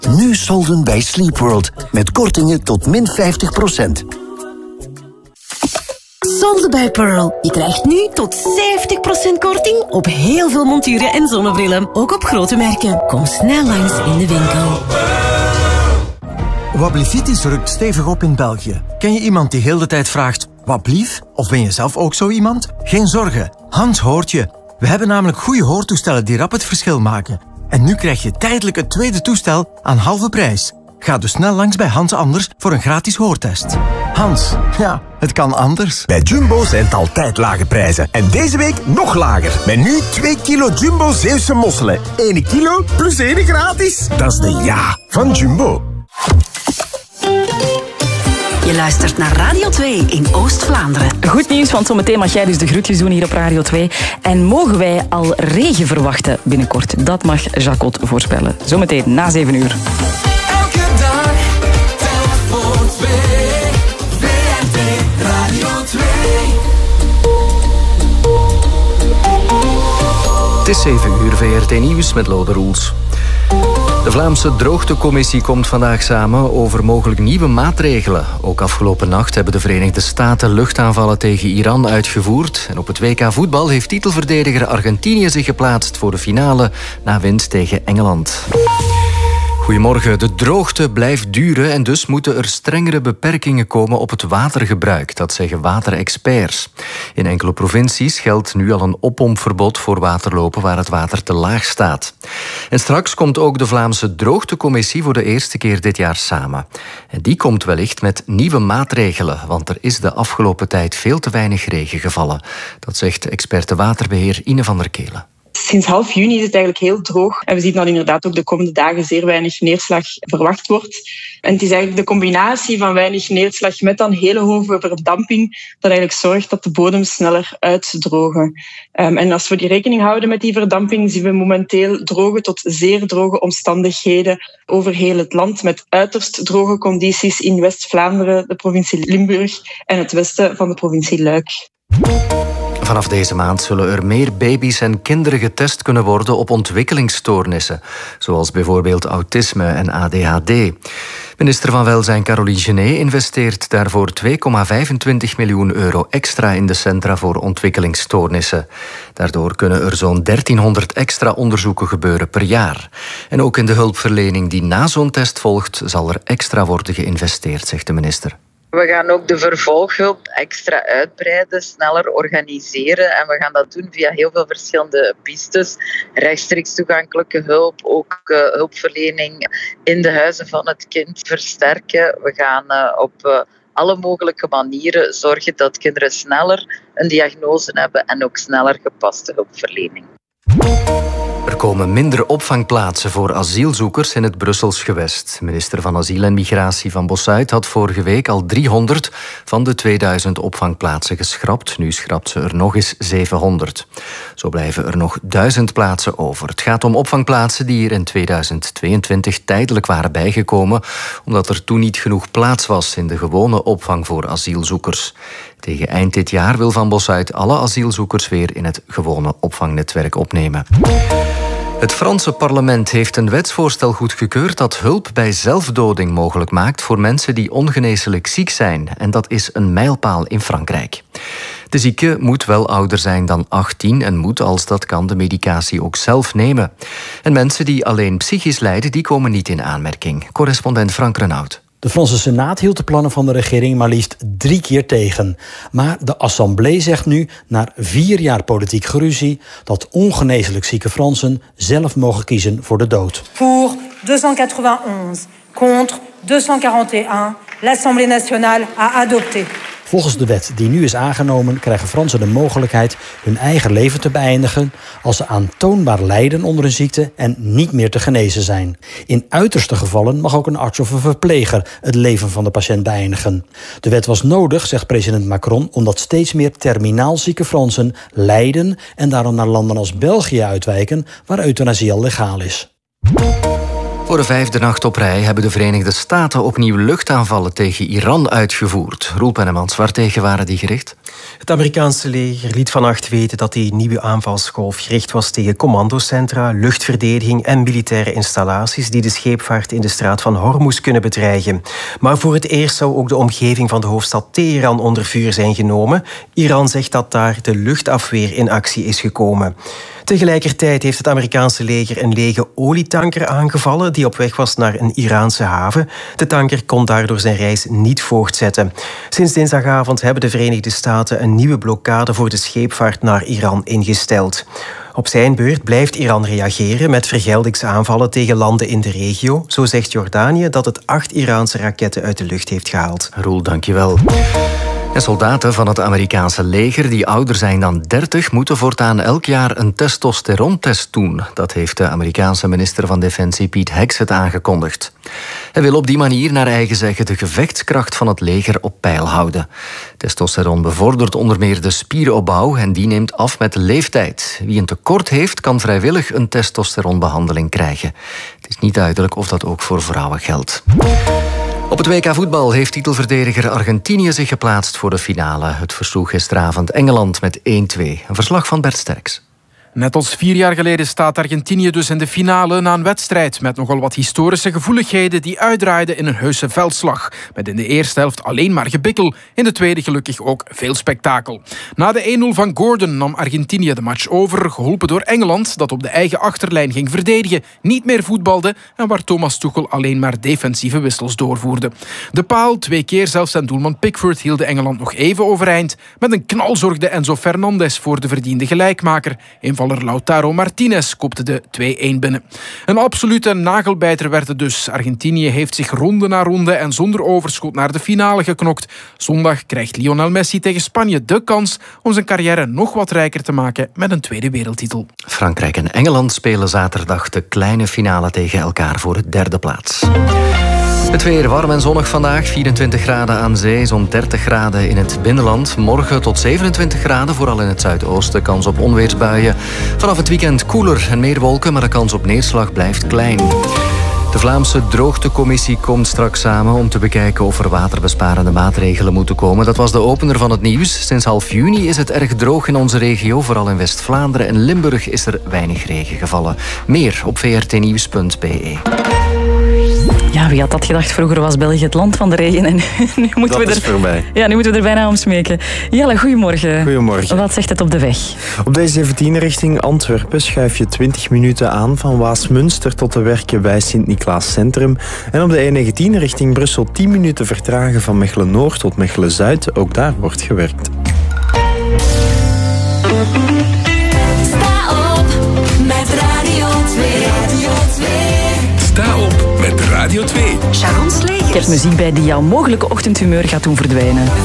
Nu solden bij Sleepworld. Met kortingen tot min 50%. Solden bij Pearl. Je krijgt nu tot 70% korting op heel veel monturen en zonnebrillen. Ook op grote merken. Kom snel langs in de winkel. Wablivitis rukt stevig op in België. Ken je iemand die heel de tijd vraagt, wat blief? Of ben je zelf ook zo iemand? Geen zorgen, Hans hoort je. We hebben namelijk goede hoortoestellen die rap het verschil maken. En nu krijg je tijdelijk het tweede toestel aan halve prijs. Ga dus snel langs bij Hans Anders voor een gratis hoortest. Hans, ja, het kan anders. Bij Jumbo zijn het altijd lage prijzen. En deze week nog lager. Met nu 2 kilo Jumbo Zeeuwse mosselen. 1 kilo plus 1 gratis. Dat is de ja van Jumbo. Je luistert naar Radio 2 in Oost-Vlaanderen. Goed nieuws, want zometeen mag jij dus de groetjes doen hier op Radio 2. En mogen wij al regen verwachten binnenkort? Dat mag Jacot voorspellen. Zometeen na 7 uur. Elke dag, telk voor 2. VRT Radio 2. Het is 7 uur, VRT Nieuws met Lode Roels. De Vlaamse Droogtecommissie komt vandaag samen over mogelijk nieuwe maatregelen. Ook afgelopen nacht hebben de Verenigde Staten luchtaanvallen tegen Iran uitgevoerd. En op het WK voetbal heeft titelverdediger Argentinië zich geplaatst voor de finale na winst tegen Engeland. Goedemorgen. De droogte blijft duren en dus moeten er strengere beperkingen komen op het watergebruik. Dat zeggen waterexperts. In enkele provincies geldt nu al een oppompverbod voor waterlopen waar het water te laag staat. En straks komt ook de Vlaamse Droogtecommissie voor de eerste keer dit jaar samen. En die komt wellicht met nieuwe maatregelen, want er is de afgelopen tijd veel te weinig regen gevallen. Dat zegt experte waterbeheer Ine van der Kelen. Sinds half juni is het eigenlijk heel droog. En we zien dat inderdaad ook de komende dagen zeer weinig neerslag verwacht wordt. En het is eigenlijk de combinatie van weinig neerslag met dan hele hoge verdamping dat eigenlijk zorgt dat de bodems sneller uitdrogen. En als we die rekening houden met die verdamping, zien we momenteel droge tot zeer droge omstandigheden over heel het land. Met uiterst droge condities in West-Vlaanderen, de provincie Limburg en het westen van de provincie Luik. Vanaf deze maand zullen er meer baby's en kinderen getest kunnen worden op ontwikkelingsstoornissen, zoals bijvoorbeeld autisme en ADHD. Minister van Welzijn Caroline Genet investeert daarvoor 2,25 miljoen euro extra in de Centra voor Ontwikkelingsstoornissen. Daardoor kunnen er zo'n 1300 extra onderzoeken gebeuren per jaar. En ook in de hulpverlening die na zo'n test volgt, zal er extra worden geïnvesteerd, zegt de minister. We gaan ook de vervolghulp extra uitbreiden, sneller organiseren. En we gaan dat doen via heel veel verschillende pistes. Rechtstreeks toegankelijke hulp, ook hulpverlening in de huizen van het kind versterken. We gaan op alle mogelijke manieren zorgen dat kinderen sneller een diagnose hebben en ook sneller gepaste hulpverlening. Er komen minder opvangplaatsen voor asielzoekers in het Brussels gewest. Minister van Asiel en Migratie Van Bossuit had vorige week al 300 van de 2000 opvangplaatsen geschrapt. Nu schrapt ze er nog eens 700. Zo blijven er nog 1000 plaatsen over. Het gaat om opvangplaatsen die hier in 2022 tijdelijk waren bijgekomen, omdat er toen niet genoeg plaats was in de gewone opvang voor asielzoekers. Tegen eind dit jaar wil Van Bossuit alle asielzoekers weer in het gewone opvangnetwerk opnemen. Het Franse parlement heeft een wetsvoorstel goedgekeurd dat hulp bij zelfdoding mogelijk maakt voor mensen die ongeneeslijk ziek zijn. En dat is een mijlpaal in Frankrijk. De zieke moet wel ouder zijn dan 18 en moet, als dat kan, de medicatie ook zelf nemen. En mensen die alleen psychisch lijden, die komen niet in aanmerking. Correspondent Frank Renaud. De Franse Senaat hield de plannen van de regering maar liefst 3 keer tegen. Maar de Assemblée zegt nu, na 4 jaar politiek geruzie, dat ongeneeslijk zieke Fransen zelf mogen kiezen voor de dood. Pour 291, contre 241, l'Assemblée nationale a adopté. Volgens de wet die nu is aangenomen krijgen Fransen de mogelijkheid hun eigen leven te beëindigen als ze aantoonbaar lijden onder een ziekte en niet meer te genezen zijn. In uiterste gevallen mag ook een arts of een verpleger het leven van de patiënt beëindigen. De wet was nodig, zegt president Macron, omdat steeds meer terminaal zieke Fransen lijden en daarom naar landen als België uitwijken, waar euthanasie al legaal is. Voor de 5e nacht op rij hebben de Verenigde Staten opnieuw luchtaanvallen tegen Iran uitgevoerd. Roel Pennemans, waartegen waren die gericht? Het Amerikaanse leger liet vannacht weten dat die nieuwe aanvalsgolf gericht was tegen commandocentra, luchtverdediging en militaire installaties die de scheepvaart in de straat van Hormuz kunnen bedreigen. Maar voor het eerst zou ook de omgeving van de hoofdstad Teheran onder vuur zijn genomen. Iran zegt dat daar de luchtafweer in actie is gekomen. Tegelijkertijd heeft het Amerikaanse leger een lege olietanker aangevallen die op weg was naar een Iraanse haven. De tanker kon daardoor zijn reis niet voortzetten. Sinds dinsdagavond hebben de Verenigde Staten een nieuwe blokkade voor de scheepvaart naar Iran ingesteld. Op zijn beurt blijft Iran reageren met vergeldingsaanvallen tegen landen in de regio. Zo zegt Jordanië dat het 8 Iraanse raketten uit de lucht heeft gehaald. Roel, dankjewel. En soldaten van het Amerikaanse leger die ouder zijn dan 30... moeten voortaan elk jaar een testosterontest doen. Dat heeft de Amerikaanse minister van Defensie Pete Hegseth aangekondigd. Hij wil op die manier naar eigen zeggen de gevechtskracht van het leger op peil houden. Testosteron bevordert onder meer de spieropbouw en die neemt af met de leeftijd. Wie een tekort heeft, kan vrijwillig een testosteronbehandeling krijgen. Het is niet duidelijk of dat ook voor vrouwen geldt. Op het WK voetbal heeft titelverdediger Argentinië zich geplaatst voor de finale. Het versloeg gisteravond Engeland met 1-2. Een verslag van Bert Sterks. Net als 4 jaar geleden staat Argentinië dus in de finale na een wedstrijd met nogal wat historische gevoeligheden die uitdraaiden in een heuse veldslag. Met in de eerste helft alleen maar gebikkel, in de tweede gelukkig ook veel spektakel. Na de 1-0 van Gordon nam Argentinië de match over, geholpen door Engeland dat op de eigen achterlijn ging verdedigen, niet meer voetbalde en waar Thomas Tuchel alleen maar defensieve wissels doorvoerde. De paal, 2 keer zelfs en doelman Pickford hielden Engeland nog even overeind. Met een knal zorgde Enzo Fernandez voor de verdiende gelijkmaker. Invaller Lautaro Martinez kopte de 2-1 binnen. Een absolute nagelbijter werd het dus. Argentinië heeft zich ronde na ronde en zonder overschot naar de finale geknokt. Zondag krijgt Lionel Messi tegen Spanje de kans om zijn carrière nog wat rijker te maken met een tweede wereldtitel. Frankrijk en Engeland spelen zaterdag de kleine finale tegen elkaar voor de 3e plaats. Het weer warm en zonnig vandaag. 24 graden aan zee, zo'n 30 graden in het binnenland. Morgen tot 27 graden, vooral in het zuidoosten. Kans op onweersbuien. Vanaf het weekend koeler en meer wolken, maar de kans op neerslag blijft klein. De Vlaamse droogtecommissie komt straks samen om te bekijken of er waterbesparende maatregelen moeten komen. Dat was de opener van het nieuws. Sinds half juni is het erg droog in onze regio. Vooral in West-Vlaanderen en Limburg is er weinig regen gevallen. Meer op vrtnieuws.be. Ja, wie had dat gedacht? Vroeger was België het land van de regen en nu moeten we er voorbij. Ja, nu moeten we er bijna om smeken. Jelle, goedemorgen. Goedemorgen. Wat zegt het op de weg? Op de 17 richting Antwerpen schuif je 20 minuten aan van Waasmunster tot de Werken bij Sint-Niklaas Centrum. En op de E19 richting Brussel 10 minuten vertragen van Mechelen-Noord tot Mechelen-Zuid. Ook daar wordt gewerkt. Sta op met Radio 2. Sta op met Radio 2. Sharon Slegers. Kerstmuziek bij die jouw mogelijke ochtendhumeur gaat doen verdwijnen.